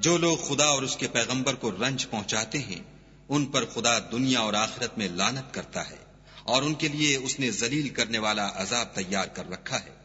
जो लोग खुदा और उसके पैगंबर को रंज पहुंचाते हैं उन पर खुदा दुनिया और आखिरत में लानत करता है और उनके लिए उसने जलील करने वाला अजाब तैयार कर रखा है।